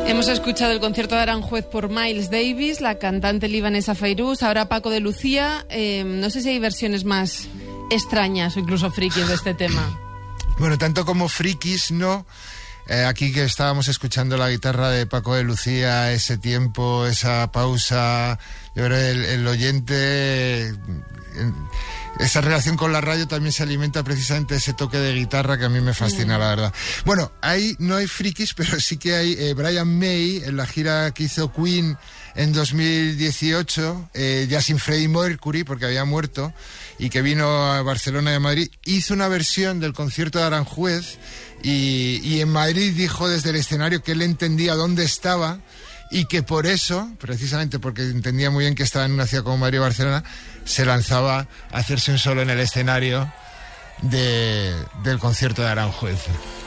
Hemos escuchado el concierto de Aranjuez por Miles Davis, la cantante libanesa Fairuz, ahora Paco de Lucía. No sé si hay versiones más extrañas o incluso frikis de este tema. Bueno, tanto como frikis, no. Aquí que estábamos escuchando la guitarra de Paco de Lucía, ese tiempo, esa pausa, yo creo que el oyente... Esa relación con la radio también se alimenta precisamente de ese toque de guitarra que a mí me fascina, la verdad. Bueno, ahí no hay frikis, pero sí que hay Brian May, en la gira que hizo Queen en 2018, ya sin Freddie Mercury, porque había muerto, y que vino a Barcelona y a Madrid, hizo una versión del concierto de Aranjuez, y en Madrid dijo desde el escenario que él entendía dónde estaba, y que por eso, precisamente porque entendía muy bien que estaba en una ciudad como Madrid o Barcelona, se lanzaba a hacerse un solo en el escenario del concierto de Aranjuez.